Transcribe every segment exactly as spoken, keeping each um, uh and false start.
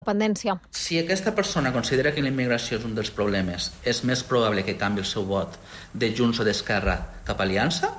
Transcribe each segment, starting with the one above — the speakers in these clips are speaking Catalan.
Dependència. Si aquesta persona considera que la immigració és un dels problemes, és més probable que canvi el seu vot de Junts o d'Esquerra cap a Aliança.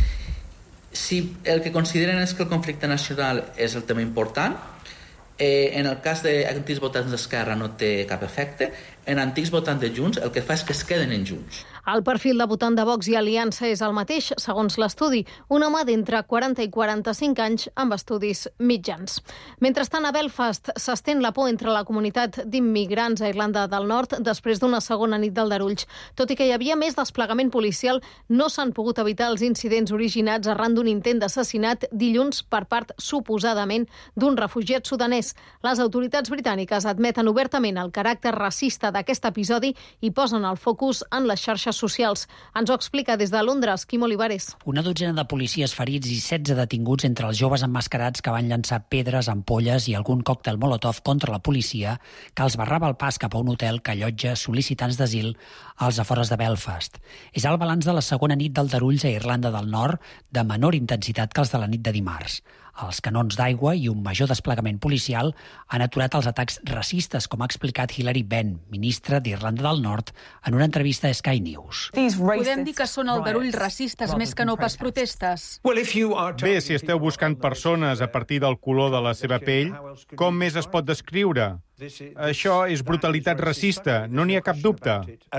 Si el que consideren és que el conflicte nacional és el tema important, eh, en el cas d'antics votants d'Esquerra no té cap efecte. En antics votants de Junts el que fa és que es queden en Junts. El perfil de votant de Vox i Aliança és el mateix, segons l'estudi. Un home d'entre quaranta i quaranta-cinc anys amb estudis mitjans. Mentrestant, a Belfast s'estén la por entre la comunitat d'immigrants a Irlanda del Nord després d'una segona nit d'aldarulls. Tot i que hi havia més desplegament policial, no s'han pogut evitar els incidents originats arran d'un intent d'assassinat dilluns per part, suposadament, d'un refugiat sudanès. Les autoritats britàniques admeten obertament el caràcter racista d'aquest episodi i posen el focus en les xarxes socials. Ens ho explica des de Londres, Quim Olivares. Una dotzena de policies ferits i setze detinguts entre els joves emmascarats que van llançar pedres, ampolles i algun còctel molotov contra la policia que els barrava el pas cap a un hotel que allotja sol·licitants d'asil als afores de Belfast. És el balanç de la segona nit d'aldarulls a Irlanda del Nord de menor intensitat que els de la nit de dimarts. Els canons d'aigua i un major desplegament policial han aturat els atacs racistes, com ha explicat Hilary Benn, ministra d'Irlanda del Nord, en una entrevista a Sky News. Podem dir que són aldarulls racistes més que no pas protestes. Bé, si esteu buscant persones a partir del color de la seva pell, com més es pot descriure? Això és brutalitat racista, no n'hi ha cap dubte.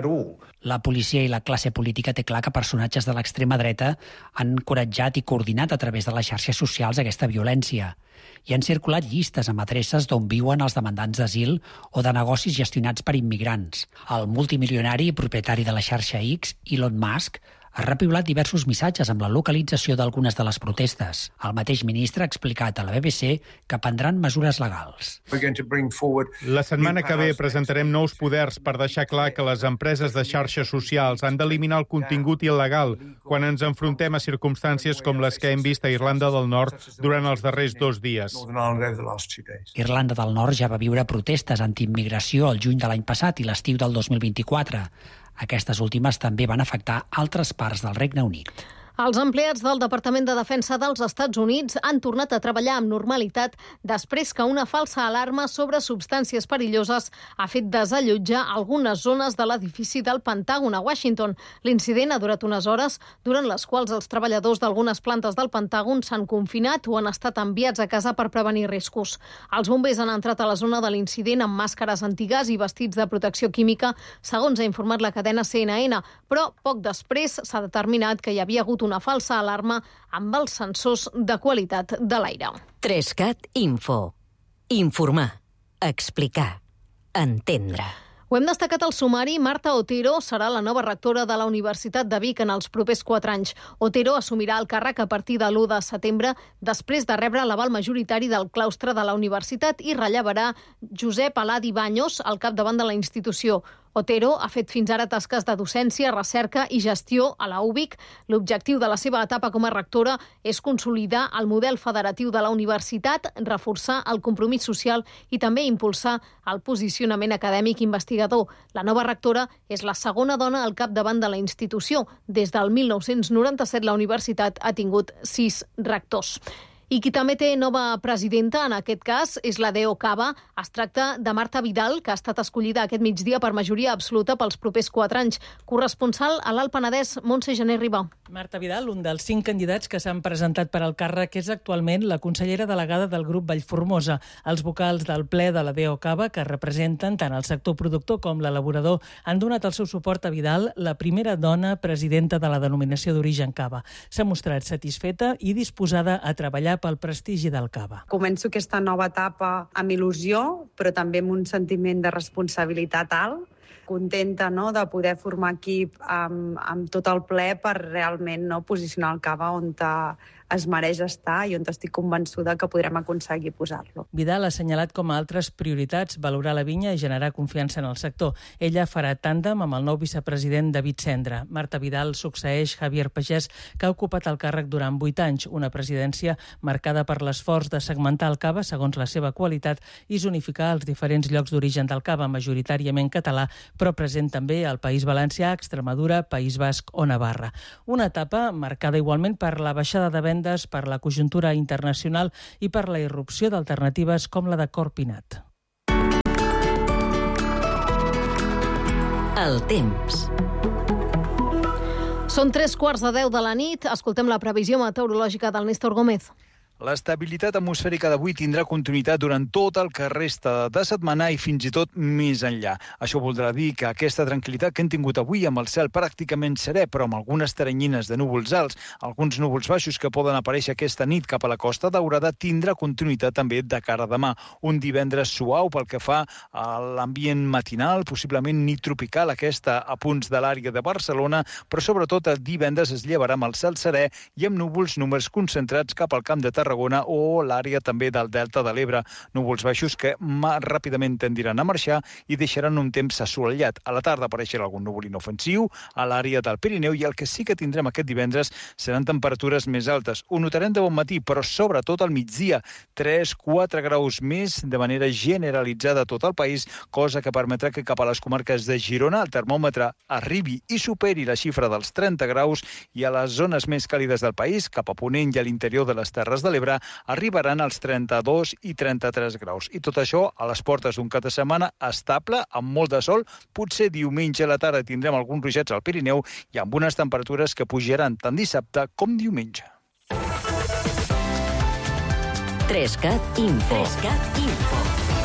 La policia i la classe política té clar que personatges de l'extrema dreta han encoratjat i coordinat a través de les xarxes socials aquesta violència. Hi han circulat llistes amb adreces d'on viuen els demandants d'asil o de negocis gestionats per immigrants. El multimilionari i propietari de la xarxa X, Elon Musk, ha repiulat diversos missatges amb la localització d'algunes de les protestes. El mateix ministre ha explicat a la B B C que prendran mesures legals. La setmana que ve presentarem nous poders per deixar clar que les empreses de xarxes socials han d'eliminar el contingut il·legal quan ens enfrontem a circumstàncies com les que hem vist a Irlanda del Nord durant els darrers dos dies. Irlanda del Nord ja va viure protestes antiimmigració el juny de l'any passat i l'estiu del dos mil vint-i-quatre. Aquestes últimes també van afectar altres parts del Regne Unit. Els empleats del Departament de Defensa dels Estats Units han tornat a treballar amb normalitat després que una falsa alarma sobre substàncies perilloses ha fet desallotjar algunes zones de l'edifici del Pentàgon a Washington. L'incident ha durat unes hores, durant les quals els treballadors d'algunes plantes del Pentàgon s'han confinat o han estat enviats a casa per prevenir riscos. Els bombers han entrat a la zona de l'incident amb màscares antigàs i vestits de protecció química, segons ha informat la cadena C N N, però poc després s'ha determinat que hi havia hagut una falsa alarma amb els sensors de qualitat de l'aire. Trescat Info. Informar, explicar, entendre. Ho hem destacat al sumari. Marta Otero serà la nova rectora de la Universitat de Vic en els propers quatre anys. Otero assumirà el càrrec a partir de l'u de setembre, després de rebre l'aval majoritari del claustre de la universitat, i rellevarà Josep Aladi Baños al capdavant de la institució. Otero ha fet fins ara tasques de docència, recerca i gestió a la U B I C. L'objectiu de la seva etapa com a rectora és consolidar el model federatiu de la universitat, reforçar el compromís social i també impulsar el posicionament acadèmic investigador. La nova rectora és la segona dona al capdavant de la institució. Des del mil nou-cents noranta-set la universitat ha tingut sis rectors. I qui també té nova presidenta, en aquest cas, és la D E O Cava. Es tracta de Marta Vidal, que ha estat escollida aquest migdia per majoria absoluta pels propers quatre anys. Corresponsal a l'Alt Penedès, Montse Gené Ribà. Marta Vidal, un dels cinc candidats que s'han presentat per al càrrec, és actualment la consellera delegada del grup Vallformosa. Els vocals del ple de la D E O Cava, que representen tant el sector productor com l'elaborador, han donat el seu suport a Vidal, la primera dona presidenta de la denominació d'origen Cava. S'ha mostrat satisfeta i disposada a treballar pel prestigi del cava. Començo aquesta nova etapa amb il·lusió, però també amb un sentiment de responsabilitat alt. Contenta, no?, de poder formar equip amb, amb tot el ple per realment, no?, posicionar el cava on es mereix estar i on estic convençuda que podrem aconseguir posar-lo. Vidal ha assenyalat com a altres prioritats valorar la vinya i generar confiança en el sector. Ella farà tàndem amb el nou vicepresident David Cendra. Marta Vidal succeeix Javier Pagès, que ha ocupat el càrrec durant vuit anys, una presidència marcada per l'esforç de segmentar el cava segons la seva qualitat i zonificar els diferents llocs d'origen del cava, majoritàriament català, però present també al País Valencià, Extremadura, País Basc o Navarra. Una etapa marcada igualment per la baixada de vendes, per la conjuntura internacional i per la irrupció d'alternatives com la de Corpinat. El temps. Són tres quarts de deu de la nit. Escoltem la previsió meteorològica del Néstor Gómez. L'estabilitat atmosfèrica d'avui tindrà continuïtat durant tot el que resta de setmana i fins i tot més enllà. Això voldrà dir que aquesta tranquil·litat que hem tingut avui amb el cel pràcticament serè, però amb algunes teranyines de núvols alts, alguns núvols baixos que poden aparèixer aquesta nit cap a la Costa Daurada, tindrà continuïtat també de cara a demà. Un divendres suau pel que fa a l'ambient matinal, possiblement nit tropical, aquesta a punts de l'àrea de Barcelona, però sobretot el divendres es llevarà amb el cel serè i amb núvols números concentrats cap al Camp de Tarragona o l'àrea també del Delta de l'Ebre. Núvols baixos que ràpidament tendiran a marxar i deixaran un temps assolellat. A la tarda apareixerà algun núvol inofensiu a l'àrea del Pirineu i el que sí que tindrem aquest divendres seran temperatures més altes. Ho notarem de bon matí, però sobretot al migdia. tres a quatre graus més de manera generalitzada a tot el país, cosa que permetrà que cap a les comarques de Girona el termòmetre arribi i superi la xifra dels trenta graus i a les zones més càlides del país, cap a Ponent i a l'interior de les Terres de l'Ebre, arribaran als trenta-dos i trenta-tres graus. I tot això a les portes d'un cap de setmana estable, amb molt de sol. Potser diumenge a la tarda tindrem alguns ruixats al Pirineu i amb unes temperatures que pujaran tant dissabte com diumenge. Trescat Info. Trescat Info.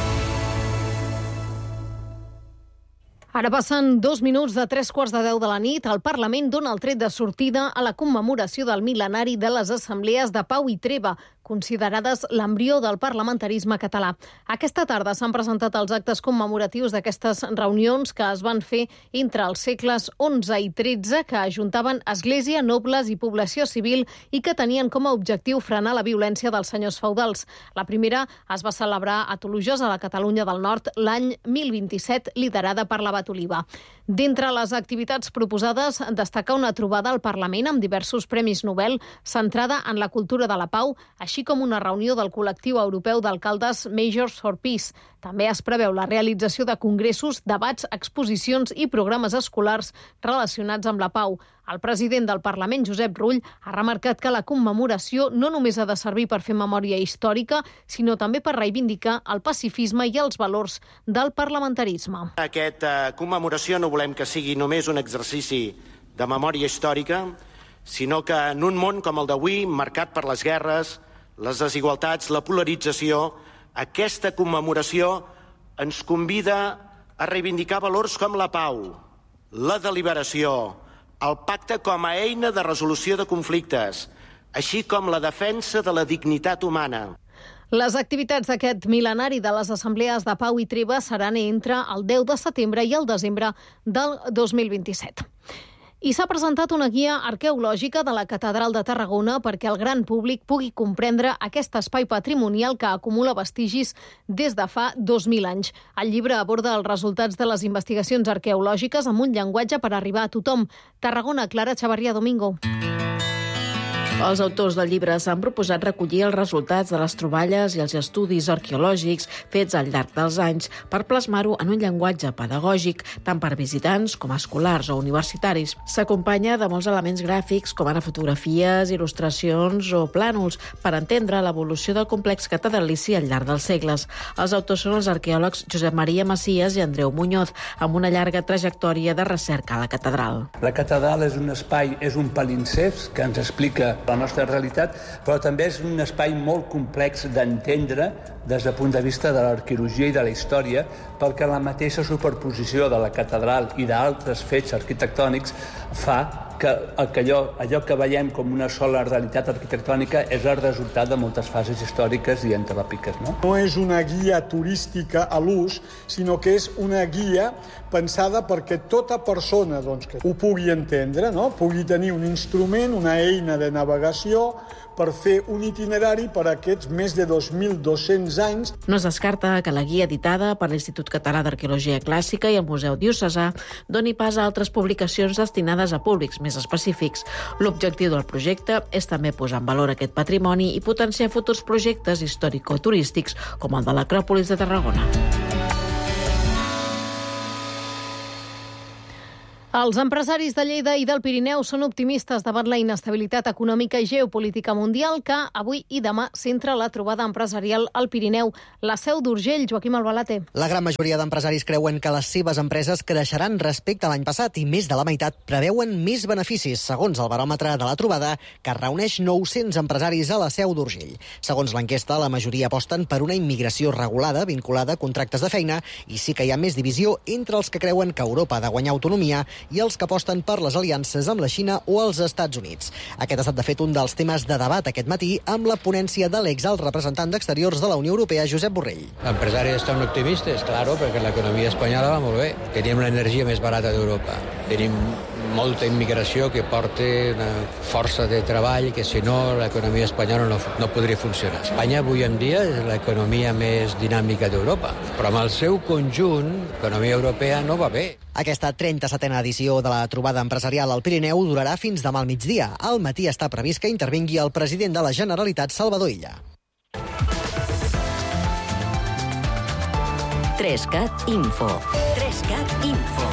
Ara passen dos minuts de tres quarts de deu de la nit. El Parlament dona el tret de sortida a la commemoració del mil·lenari de les Assemblees de Pau i Treva, considerades l'embrió del parlamentarisme català. Aquesta tarda s'han presentat els actes commemoratius d'aquestes reunions que es van fer entre els segles onze i tretze, que ajuntaven església, nobles i població civil i que tenien com a objectiu frenar la violència dels senyors feudals. La primera es va celebrar a Toluges, a la Catalunya del Nord, l'any mil vint-i-set, liderada per l'Abat Oliva. D'entre les activitats proposades, destacar una trobada al Parlament amb diversos premis Nobel centrada en la cultura de la pau, així com una reunió del col·lectiu europeu d'alcaldes Majors for Peace. També es preveu la realització de congressos, debats, exposicions i programes escolars relacionats amb la pau. El president del Parlament, Josep Rull, ha remarcat que la commemoració no només ha de servir per fer memòria històrica, sinó també per reivindicar el pacifisme i els valors del parlamentarisme. Aquesta commemoració no volem que sigui només un exercici de memòria històrica, sinó que en un món com el d'avui, marcat per les guerres, les desigualtats, la polarització, aquesta commemoració ens convida a reivindicar valors com la pau, la deliberació, el pacte com a eina de resolució de conflictes, així com la defensa de la dignitat humana. Les activitats d'aquest mil·lenari de les Assemblees de Pau i Treva seran entre el deu de setembre i el desembre del dos mil vint-i-set. I s'ha presentat una guia arqueològica de la Catedral de Tarragona perquè el gran públic pugui comprendre aquest espai patrimonial que acumula vestigis des de fa dos mil anys. El llibre aborda els resultats de les investigacions arqueològiques amb un llenguatge per arribar a tothom. Tarragona, Clara Chavarria Domingo. Els autors del llibre s'han proposat recollir els resultats de les troballes i els estudis arqueològics fets al llarg dels anys per plasmar-ho en un llenguatge pedagògic tant per visitants com escolars o universitaris. S'acompanya de molts elements gràfics com ara fotografies, il·lustracions o plànols per entendre l'evolució del complex catedralici al llarg dels segles. Els autors són els arqueòlegs Josep Maria Macias i Andreu Muñoz, amb una llarga trajectòria de recerca a la catedral. La catedral és un espai, és un palimpsest que ens explica la nostra realitat, però també és un espai molt complex d'entendre des del punt de vista de l'arqueologia i de la història, perquè la mateixa superposició de la catedral i d'altres fets arquitectònics fa que allò, allò que veiem com una sola realitat arquitectònica és el resultat de moltes fases històriques i antròpiques. No, no és una guia turística a l'ús, sinó que és una guia pensada perquè tota persona doncs, que ho pugui entendre, no? Pugui tenir un instrument, una eina de navegació per fer un itinerari per a aquests més de dos mil dos-cents anys. No es descarta que la guia editada per l'Institut Català d'Arqueologia Clàssica i el Museu Diocesà doni pas a altres publicacions destinades a públics més específics. L'objectiu del projecte és també posar en valor aquest patrimoni i potenciar futurs projectes històrico-turístics com el de l'Acròpolis de Tarragona. Els empresaris de Lleida i del Pirineu són optimistes davant la inestabilitat econòmica i geopolítica mundial que avui i demà centra la trobada empresarial al Pirineu. La seu d'Urgell, Joaquim Albalate. La gran majoria d'empresaris creuen que les seves empreses creixeran respecte a l'any passat i més de la meitat preveuen més beneficis, segons el baròmetre de la trobada, que reuneix nou-cents empresaris a la seu d'Urgell. Segons l'enquesta, la majoria aposten per una immigració regulada vinculada a contractes de feina i sí que hi ha més divisió entre els que creuen que Europa ha de guanyar autonomia i els que aposten per les aliances amb la Xina o els Estats Units. Aquest ha estat, de fet, un dels temes de debat aquest matí amb la ponència de l'exalt representant d'Exteriors de la Unió Europea, Josep Borrell. Els empresaris estan optimistes, claro, perquè l'economia espanyola va molt bé. Tenim l'energia més barata d'Europa. Tenim molta immigració que porta una força de treball que, si no, l'economia espanyola no, no podria funcionar. Espanya avui en dia és l'economia més dinàmica d'Europa, però amb el seu conjunt, l'economia europea no va bé. Aquesta trenta-setena edició de la trobada empresarial al Pirineu durarà fins demà al migdia. Al matí està previst que intervingui el president de la Generalitat, Salvador Illa. Trescat Info. Trescat Info.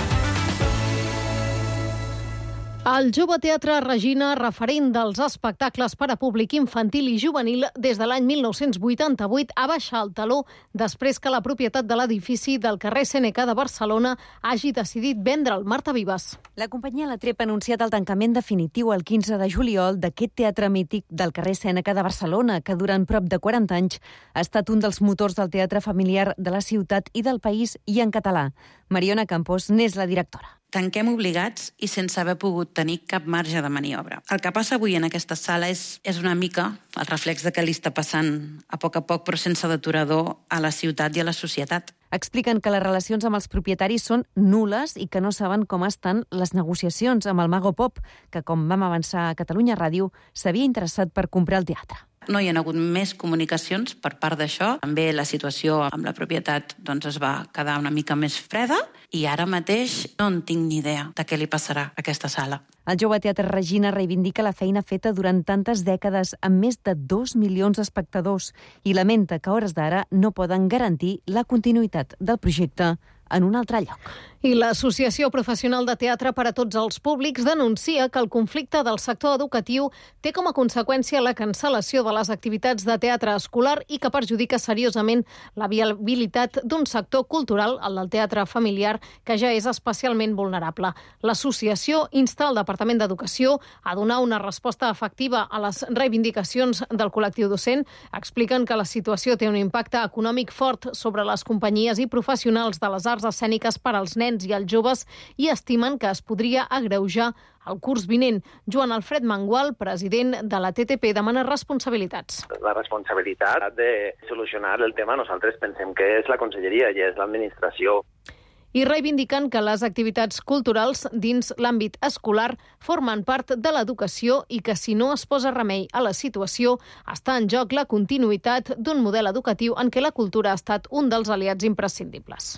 El Jove Teatre Regina, referent dels espectacles per a públic infantil i juvenil des de l'any mil nou-cents vuitanta-vuit, ha baixat el taló després que la propietat de l'edifici del carrer Sèneca de Barcelona hagi decidit vendre'l. Marta Vives. La companyia La Trep ha anunciat el tancament definitiu el quinze de juliol d'aquest teatre mític del carrer Sèneca de Barcelona, que durant prop de quaranta anys ha estat un dels motors del teatre familiar de la ciutat i del país i en català. Mariona Campos n'és la directora. Tanquem obligats i sense haver pogut tenir cap marge de maniobra. El que passa avui en aquesta sala és, és una mica el reflex de què li està passant a poc a poc, però sense deturador, a la ciutat i a la societat. Expliquen que les relacions amb els propietaris són nules i que no saben com estan les negociacions amb el Mago Pop, que, com vam avançar a Catalunya Ràdio, s'havia interessat per comprar el teatre. No hi ha hagut més comunicacions per part d'això. També la situació amb la propietat doncs, es va quedar una mica més freda i ara mateix no en tinc ni idea de què li passarà a aquesta sala. El Jove Teatre Regina reivindica la feina feta durant tantes dècades amb més de dos milions d'espectadors i lamenta que a hores d'ara no poden garantir la continuïtat del projecte en un altre lloc. I l'Associació Professional de Teatre per a Tots els Públics denuncia que el conflicte del sector educatiu té com a conseqüència la cancel·lació de les activitats de teatre escolar i que perjudica seriosament la viabilitat d'un sector cultural, el del teatre familiar, que ja és especialment vulnerable. L'associació insta el Departament d'Educació a donar una resposta efectiva a les reivindicacions del col·lectiu docent. Expliquen que la situació té un impacte econòmic fort sobre les companyies i professionals de les arts escèniques per als nens i els joves i estimen que es podria agreujar el curs vinent. Joan Alfred Mangual, president de la T T P, demana responsabilitats. La responsabilitat de solucionar el tema nosaltres pensem que és la conselleria i és l'administració. I reivindiquen que les activitats culturals dins l'àmbit escolar formen part de l'educació i que si no es posa remei a la situació està en joc la continuïtat d'un model educatiu en què la cultura ha estat un dels aliats imprescindibles.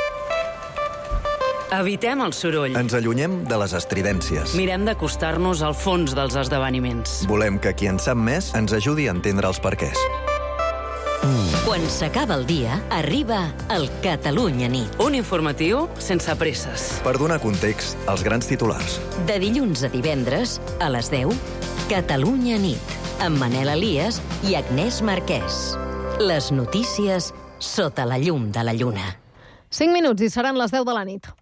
Evitem el soroll. Ens allunyem de les estridències. Mirem d'acostar-nos al fons dels esdeveniments. Volem que qui en sap més ens ajudi a entendre els perquès. Mm. Quan s'acaba el dia, arriba el Catalunya Nit. Un informatiu sense presses. Per donar context als grans titulars. De dilluns a divendres, a les deu, Catalunya Nit, amb Manel Elias i Agnès Marquès. Les notícies sota la llum de la lluna. Cinc minuts i seran les deu de la nit.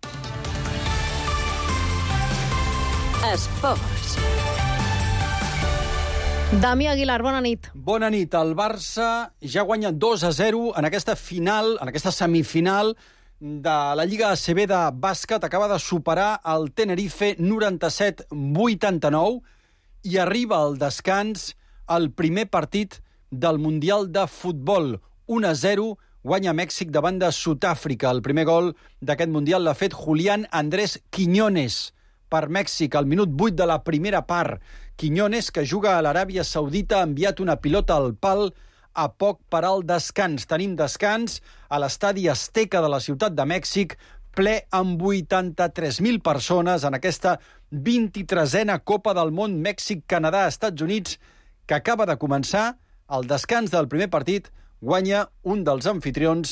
Esports. Damià Aguilar, bona nit. Bona nit. El Barça ja guanya dos a zero en aquesta final, en aquesta semifinal de la Lliga A C B de bàsquet. Acaba de superar el Tenerife noranta-set vuitanta-nou i arriba al descans el primer partit del Mundial de Futbol. un a zero guanya Mèxic davant de Sud-àfrica. El primer gol d'aquest Mundial l'ha fet Julián Andrés Quiñones per Mèxic al minut vuit de la primera part. Quiñones, que juga a l'Aràbia Saudita, ha enviat una pilota al pal a poc per al descans. Tenim descans a l'estadi Azteca de la ciutat de Mèxic, ple amb vuitanta-tres mil persones en aquesta vint-i-tresena Copa del Món Mèxic-Canadà-Estats Units, que acaba de començar. Al descans del primer partit guanya un dels amfitrions,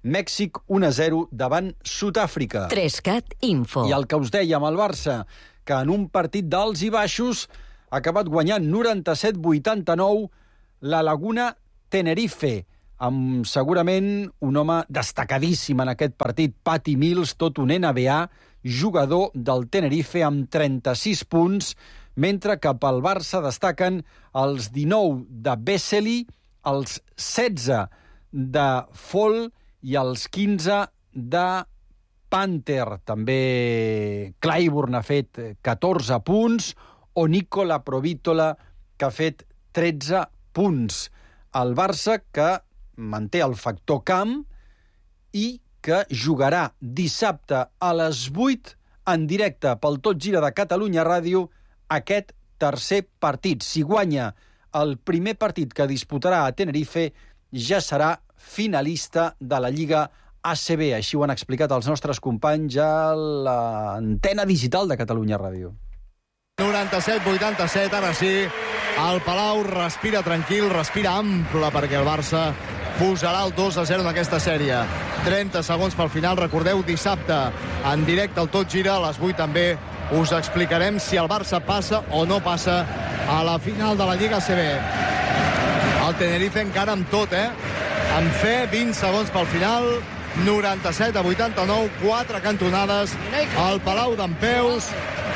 Mèxic un a zero davant Sud-àfrica. Trescat Info. I el que us dèiem, el Barça, que en un partit d'alts i baixos ha acabat guanyant noranta-set vuitanta-nou la Laguna Tenerife, amb segurament un home destacadíssim en aquest partit, Patty Mills, tot un N B A, jugador del Tenerife amb trenta-sis punts, mentre que pel Barça destaquen els dinou de Vesely, els setze de Fall i els quinze de Panther. També Clyburn ha fet catorze punts, o Nicola Provítola, que ha fet tretze punts. El Barça, que manté el factor camp i que jugarà dissabte a les vuit en directe pel Tot Gira de Catalunya Ràdio aquest tercer partit. Si guanya el primer partit que disputarà a Tenerife, ja serà finalista de la Lliga A C B. Així ho han explicat els nostres companys a l'antena digital de Catalunya Ràdio. noranta-set vuitanta-set, ara sí, el Palau respira tranquil, respira ample, perquè el Barça posarà el dos a zero en aquesta sèrie. trenta segons pel final, recordeu, dissabte en directe al Tot Gira, a les vuit també us explicarem si el Barça passa o no passa a la final de la Lliga A C B. El Tenerife encara amb tot, eh? Amb fe, vint segons pel final, noranta-set a vuitanta-nou, quatre cantonades, al Palau d'Empeus.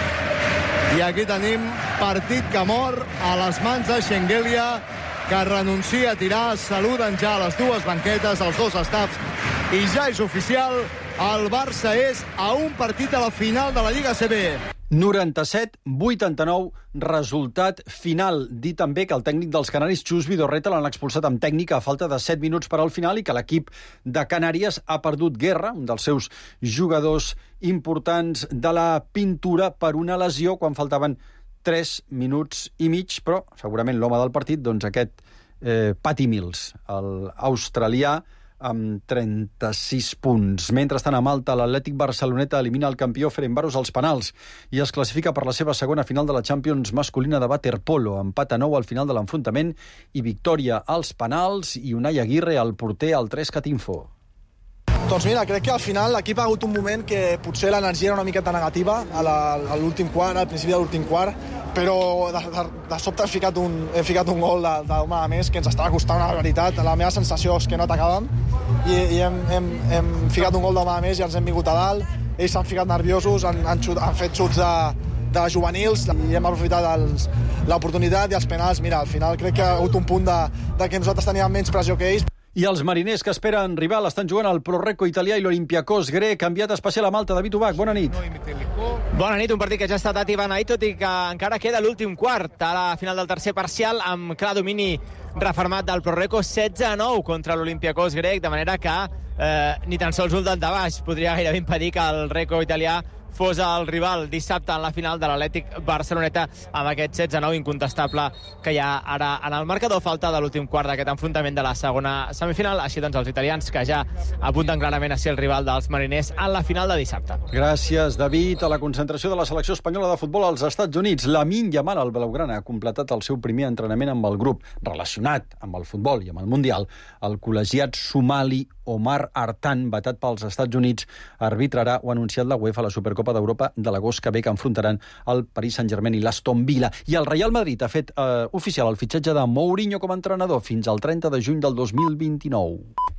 I aquí tenim partit que mor a les mans de Schengelia, que renuncia a tirar. Saluden ja a les dues banquetes, els dos staffs, i ja és oficial, el Barça és a un partit a la final de la Lliga A C B. noranta-set vuitanta-nou, resultat final. Dir també que el tècnic dels canaris, Chus Vidorreta, l'han expulsat amb tècnica a falta de set minuts per al final i que l'equip de Canàries ha perdut Guerra, un dels seus jugadors importants de la pintura, per una lesió quan faltaven tres minuts i mig, però segurament l'home del partit, doncs aquest eh, Patty Mills, l'australià, amb trenta-sis punts. Mentrestant, a Malta, l'Atlètic Barceloneta elimina el campió Ferencváros als penals i es classifica per la seva segona final de la Champions masculina de waterpolo. Empat a nou al final de l'enfrontament i victòria als penals, i Unai Aguirre, el porter, al Trescat Info. Doncs mira, crec que al final l'equip ha hagut un moment que potser l'energia era una miqueta negativa a l'últim quart, al principi de l'últim quart, però de, de, de sobte he ficat un, he ficat un gol d'home a més que ens estava costant, la veritat. La meva sensació és que no atacàvem i, i hem, hem, hem ficat un gol d'home a més i ens hem vingut a dalt. Ells s'han ficat nerviosos, han, han, xut, han fet xuts de, de juvenils i hem aprofitat l'oportunitat i els penals. Mira, al final crec que ha hagut un punt de, de que nosaltres teníem menys pressió que ells. I els mariners que esperen rival estan jugant al Proreco italià i l'Olympiacos grec. Enviat especial a Malta, David Ubach, bona nit. Bona nit, un partit que ja ha estat atibanat, tot i que encara queda l'últim quart a la final del tercer parcial, amb clar domini refermat del Proreco, setze a nou contra l'Olympiacos grec, de manera que eh, ni tan sols un daltabaix podria gairebé impedir que el Reco italià fos el rival dissabte en la final de l'Atlètic Barceloneta, amb aquest setze a nou incontestable que hi ha ara en el marcador, falta de l'últim quart d'aquest enfrontament de la segona semifinal. Així doncs els italians, que ja apunten clarament a ser el rival dels mariners en la final de dissabte. Gràcies, David. A la concentració de la selecció espanyola de futbol als Estats Units, Lamine Yamal, el blaugrana, ha completat el seu primer entrenament amb el grup relacionat amb el futbol i amb el Mundial. El col·legiat somali Omar Artan, vetat pels Estats Units, arbitrarà, o ha anunciat la UEFA, la Supercopa d'Europa de l'agost que ve, que enfrontaran el Paris Saint-Germain i l'Aston Villa. I el Real Madrid ha fet eh, oficial el fitxatge de Mourinho com a entrenador fins al trenta de juny del dos mil vint-i-nou.